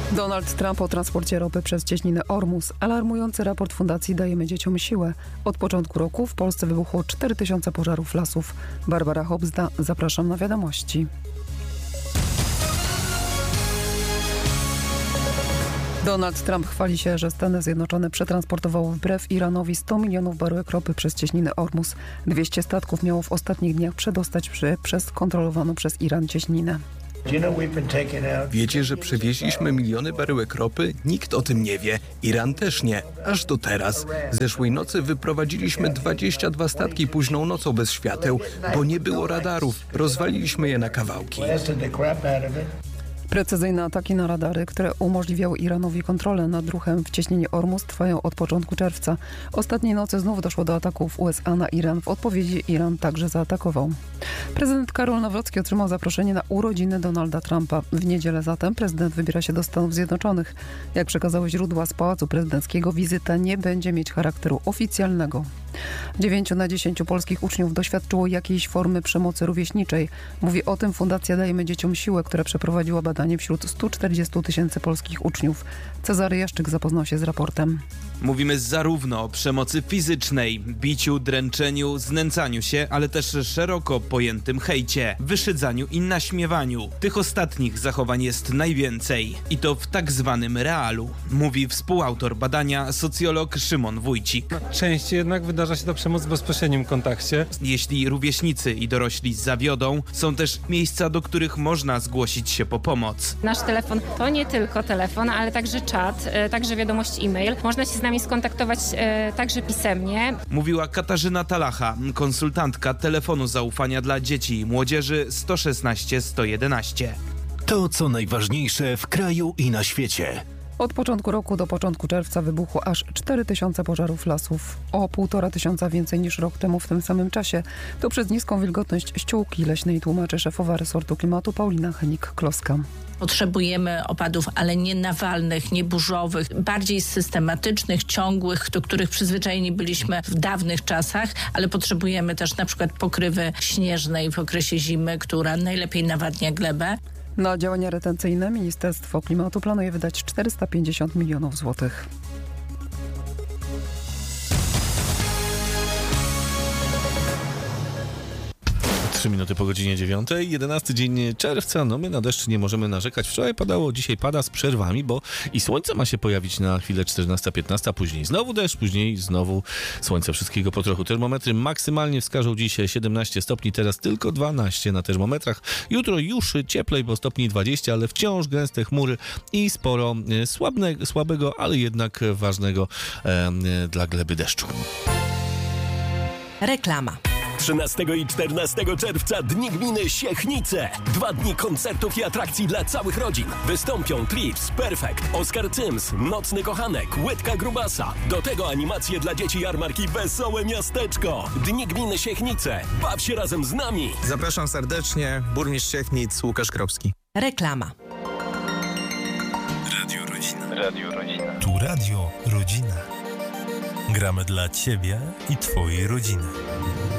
Donald Trump o transporcie ropy przez cieśninę Ormus. Alarmujący raport Fundacji Dajemy Dzieciom Siłę. Od początku roku w Polsce wybuchło 4000 pożarów lasów. Barbara Hobzda, zapraszam na wiadomości. Donald Trump chwali się, że Stany Zjednoczone przetransportowały wbrew Iranowi 100 milionów baryłek ropy przez cieśninę Ormus. 200 statków miało w ostatnich dniach przedostać przez kontrolowaną przez Iran cieśninę. Wiecie, że przewieźliśmy miliony baryłek ropy? Nikt o tym nie wie. Iran też nie. Aż do teraz. Zeszłej nocy wyprowadziliśmy 22 statki późną nocą bez świateł, bo nie było radarów. Rozwaliliśmy je na kawałki. Precyzyjne ataki na radary, które umożliwiały Iranowi kontrolę nad ruchem w cieśninie Ormus, trwają od początku czerwca. Ostatniej nocy znów doszło do ataków USA na Iran. W odpowiedzi Iran także zaatakował. Prezydent Karol Nawrocki otrzymał zaproszenie na urodziny Donalda Trumpa. W niedzielę zatem prezydent wybiera się do Stanów Zjednoczonych. Jak przekazały źródła z Pałacu Prezydenckiego, wizyta nie będzie mieć charakteru oficjalnego. 9 na 10 polskich uczniów doświadczyło jakiejś formy przemocy rówieśniczej. Mówi o tym Fundacja Dajemy Dzieciom Siłę, która przeprowadziła badanie wśród 140 tysięcy polskich uczniów. Cezary Jaszczyk zapoznał się z raportem. Mówimy zarówno o przemocy fizycznej, biciu, dręczeniu, znęcaniu się, ale też szeroko pojętym hejcie, wyszydzaniu i naśmiewaniu. Tych ostatnich zachowań jest najwięcej. I to w tak zwanym realu, mówi współautor badania, socjolog Szymon Wójcik. Częściej jednak wydarza się ta przemoc w bezpośrednim kontakcie. Jeśli rówieśnicy i dorośli zawiodą, są też miejsca, do których można zgłosić się po pomoc. Nasz telefon to nie tylko telefon, ale także czat, także wiadomość e-mail. Można się z nami skontaktować także pisemnie. Mówiła Katarzyna Talacha, konsultantka telefonu zaufania dla dzieci i młodzieży 116 111. To, co najważniejsze w kraju i na świecie. Od początku roku do początku czerwca wybuchło aż 4000 pożarów lasów. O 1500 więcej niż rok temu w tym samym czasie. To przez niską wilgotność ściółki leśnej, tłumaczy szefowa resortu klimatu Paulina Henik-Kloska. Potrzebujemy opadów, ale nie nawalnych, nie burzowych, bardziej systematycznych, ciągłych, do których przyzwyczajeni byliśmy w dawnych czasach, ale potrzebujemy też na przykład pokrywy śnieżnej w okresie zimy, która najlepiej nawadnia glebę. Na działania retencyjne Ministerstwo Klimatu planuje wydać 450 milionów złotych. Trzy minuty po godzinie 9. 11 dzień czerwca. No my na deszcz nie możemy narzekać. Wczoraj padało, dzisiaj pada z przerwami, bo i słońce ma się pojawić na chwilę 14-15, później znowu deszcz, później znowu słońce. Wszystkiego po trochu. Termometry maksymalnie wskażą dzisiaj 17 stopni, teraz tylko 12 na termometrach. Jutro już cieplej, bo stopni 20, ale wciąż gęste chmury i sporo słabego, ale jednak ważnego dla gleby deszczu. Reklama. 13 i 14 czerwca Dni Gminy Siechnice. 2 dni koncertów i atrakcji dla całych rodzin. Wystąpią Trips, Perfect, Oskar Cyms, Nocny Kochanek, Łydka Grubasa. Do tego animacje dla dzieci jarmarki Wesołe Miasteczko. Dni Gminy Siechnice. Baw się razem z nami. Zapraszam serdecznie. Burmistrz Siechnic Łukasz Kropski. Reklama. Radio Rodzina. Radio Rodzina. Tu Radio Rodzina. Gramy dla Ciebie i Twojej rodziny.